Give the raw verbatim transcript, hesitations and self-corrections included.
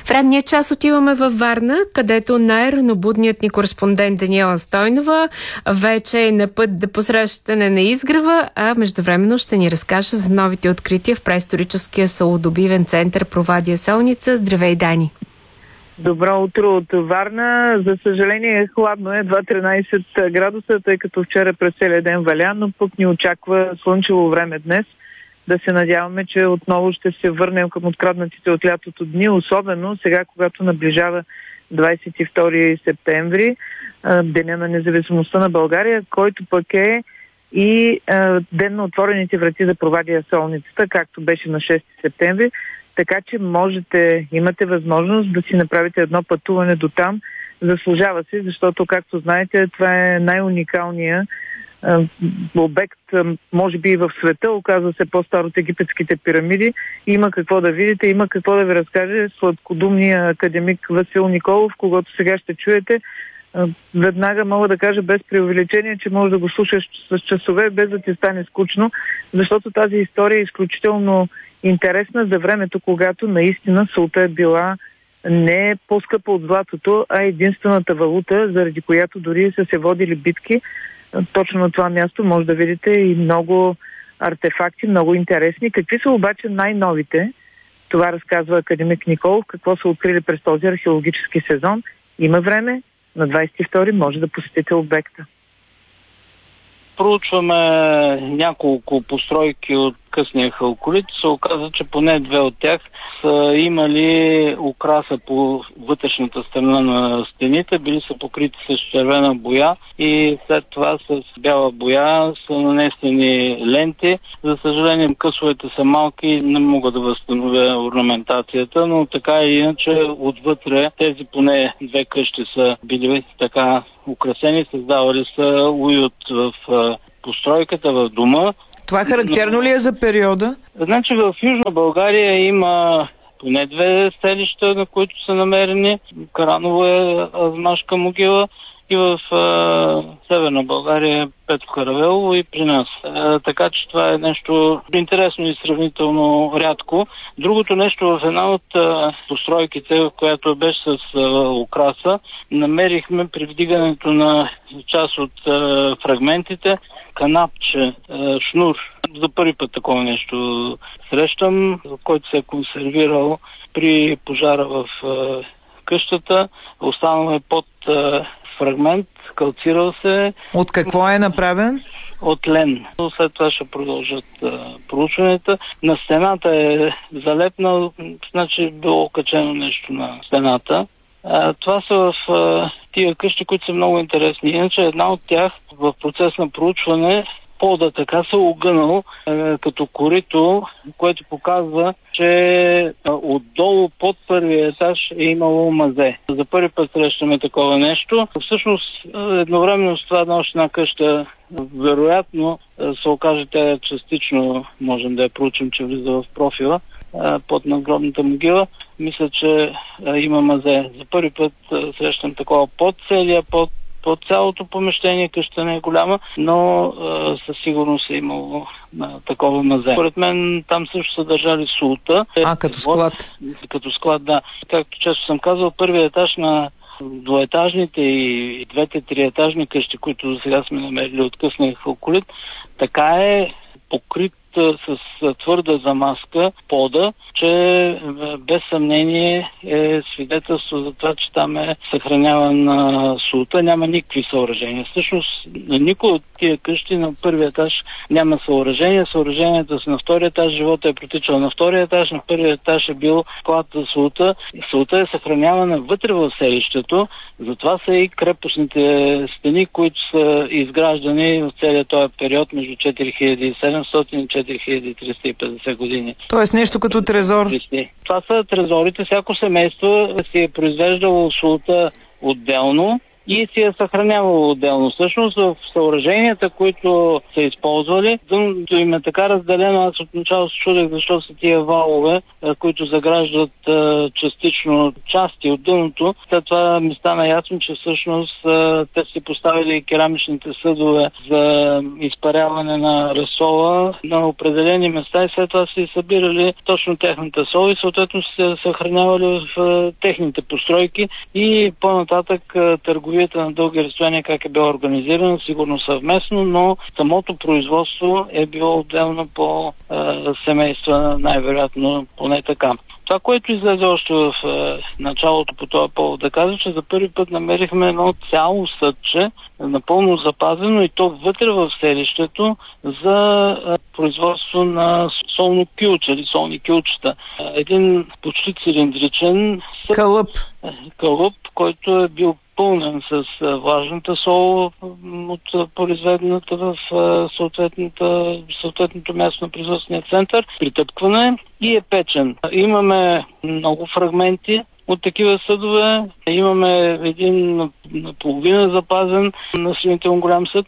В ранния час отиваме във Варна, където най-ранобудният ни кореспондент Даниела Стойнова вече е на път да посрещане на изгрева, а междувременно ще ни разкаже за новите открития в преисторическия солодобивен център Провадия Солница. Здравей, Дани! Добро утро от Варна. За съжаление хладно е, едва тринайсет градуса, тъй като вчера през целия ден валя, но пък ни очаква слънчево време днес. Да се надяваме, че отново ще се върнем към откраднатите от лятото дни, особено сега, когато наближава двайсет и втори септември, Деня на независимостта на България, който пък е и ден на отворените врати за Провадия Солницата, както беше на шести септември. Така че можете, имате възможност да си направите едно пътуване до там. Заслужава се, защото, както знаете, това е най-уникалният обект, може би и в света, оказва се по-стар от египетските пирамиди. Има какво да видите, има какво да ви разкаже сладкодумния академик Васил Николов, когото сега ще чуете. Веднага мога да кажа без преувеличение, че може да го слушаш с часове, без да ти стане скучно, защото тази история е изключително интересна за времето, когато наистина солта е била не по-скъпа от златото, а единствената валута, заради която дори са се водили битки. Точно на това място може да видите и много артефакти, много интересни. Какви са обаче най-новите? Това разказва академик Николов, какво са открили през този археологически сезон. Има време, на двайсет и втори може да посетите обекта. Проучваме няколко постройки от късния халколит. Се оказа, че поне две от тях са имали украса по вътрешната страна на стените, били са покрити с червена боя и след това с бяла боя са нанесени ленти. За съжаление, късовете са малки и не мога да възстановя орнаментацията, но така и иначе отвътре тези поне две къщи са били така украсени, създавали са уют в постройката, в дома. Това характерно ли е за периода? Значи в Южна България има поне две селища, на които са намерени. Караново е Азмашка могила и в а, Северна България Петко Каравелово и при нас. А, така че това е нещо интересно и сравнително рядко. Другото нещо, в една от а, постройките, в която беше с а, украса, намерихме при вдигането на част от а, фрагментите канапче, а, шнур. За първи път такова нещо срещам, който се е консервирал при пожара в а, къщата. Останал е под а, фрагмент, калцирал се. От какво е направен? От лен. След това ще продължат а, проучванията. На стената е залепнал, значи било качено нещо на стената. А, това са в а, тия къщи, които са много интересни. Иначе една от тях в процес на проучване пода така се огънал е, като корито, което показва, че е, отдолу под първия етаж е имало мазе. За първи път срещаме такова нещо. Всъщност, едновременно с това на още една къща, вероятно се окаже, тя частично можем да я проучим, че влиза в профила е, под надгробната могила. Мисля, че е, има мазе. За първи път е, срещам такова под целия под по цялото помещение, къща не е голяма, но а, със сигурност е имало а, такова мазе. Според мен там също са държали султа. А, като склад? Като склад, да. Както често съм казал, първият етаж на двоетажните и двете триетажни къщи, които сега сме намерили от късния халколит, така е покрит с твърда замазка пода, че без съмнение е свидетелство за това, че там е съхранявана султа, няма никакви съоръжения. Всъщност на никой от тия къщи на първия етаж няма съоръжения. Съоръженията са на втория етаж, живота е протичал на втория етаж, на първия етаж е бил склад за султа. Султа е съхранявана вътре в селището, затова са и крепостните стени, които са изграждани в целия този период между четири хиляди и седемстотин и четири хиляди триста и петдесет години. Тоест нещо като трезор? Това са трезорите. Всяко семейство си е произвеждало султа отделно и си е съхранявало отделно. Всъщност в съоръженията, които са използвали, дъното им е така разделено. Аз от начало се чудех защо са тия валове, които заграждат частично части от дъното. След това ми стана ясно, че всъщност те си поставили керамичните съдове за изпаряване на разсола на определени места и след това си събирали точно техната сол и съответно се съхранявали в техните постройки и по-нататък търговията на дълги разстояния как е било организирана, сигурно съвместно, но самото производство е било отделно по е, семейства, най-вероятно поне така. Това, което излезе още в е, началото по този повод, да кажа, че за първи път намерихме едно цяло съдче, напълно запазено и то вътре в селището за е, производство на солно кюлче или солни кюлчета. Един почти цилиндричен съд, Кълъп. кълъп, който е бил пълнен с влажната сол от произведената в съответното място на производствения център, притъпкване и е печен. Имаме много фрагменти от такива съдове. Имаме един наполовина запазен на сравнително голям съд